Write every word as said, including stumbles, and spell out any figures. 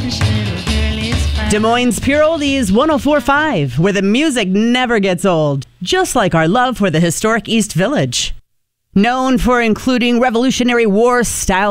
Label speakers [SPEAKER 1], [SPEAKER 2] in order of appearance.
[SPEAKER 1] Des Moines Pure Oldies one oh four point five, where the music never gets old, just like our love for the historic East Village. Known for including Revolutionary War style